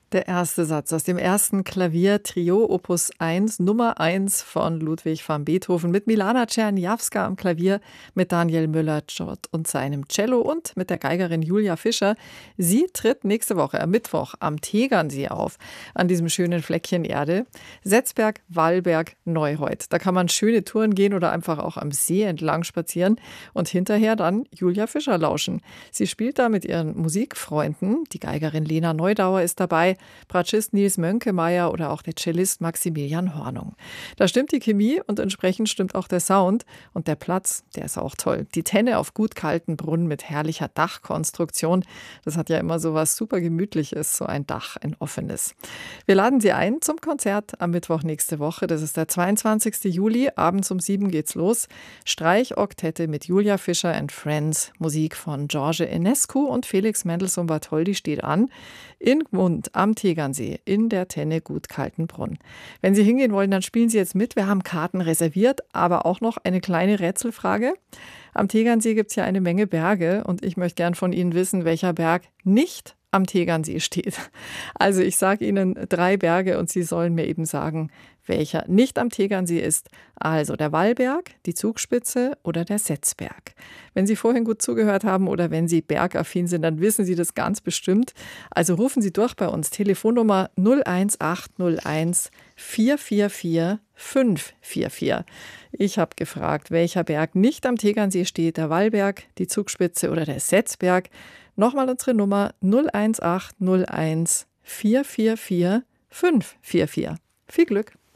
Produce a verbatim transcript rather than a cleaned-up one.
Der erste Satz aus dem ersten Klaviertrio Opus eins, Nummer eins von Ludwig van Beethoven mit Milana Czerniawska am Klavier, mit Daniel Müller-Zott und seinem Cello und mit der Geigerin Julia Fischer. Sie tritt nächste Woche am Mittwoch am Tegernsee auf, an diesem schönen Fleckchen Erde. Setzberg, Wallberg, Neureuth. Da kann man schöne Touren gehen oder einfach auch am See entlang spazieren und hinterher dann Julia Fischer lauschen. Sie spielt da mit ihren Musikfreunden. Die Geigerin Lena Neudauer ist dabei, Bratschist Nils Mönkemeyer oder auch der Cellist Maximilian Hornung. Da stimmt die Chemie und entsprechend stimmt auch der Sound. Und der Platz, der ist auch toll. Die Tenne auf gut kalten Brunnen mit herrlicher Dachkonstruktion. Das hat ja immer so was super Gemütliches, so ein Dach, ein offenes. Wir laden Sie ein zum Konzert am Mittwoch nächste Woche. Das ist der zweiundzwanzigsten Juli. Abends um sieben geht's los. Streichoktette mit Julia Fischer and Friends. Musik von George Enescu und Felix Mendelssohn Bartholdy steht an. In Gmund am Tegernsee in der Tenne Gut Kaltenbrunn. Wenn Sie hingehen wollen, dann spielen Sie jetzt mit. Wir haben Karten reserviert, aber auch noch eine kleine Rätselfrage. Am Tegernsee gibt es ja eine Menge Berge und ich möchte gern von Ihnen wissen, welcher Berg nicht am Tegernsee steht. Also ich sage Ihnen drei Berge und Sie sollen mir eben sagen, welcher nicht am Tegernsee ist. Also der Wallberg, die Zugspitze oder der Setzberg. Wenn Sie vorhin gut zugehört haben oder wenn Sie bergaffin sind, dann wissen Sie das ganz bestimmt. Also rufen Sie durch bei uns. Telefonnummer null eins acht null eins vier vier vier fünf vier vier. Ich habe gefragt, welcher Berg nicht am Tegernsee steht. Der Wallberg, die Zugspitze oder der Setzberg. Nochmal unsere Nummer null eins acht null eins vier vier vier fünf vier vier. Viel Glück!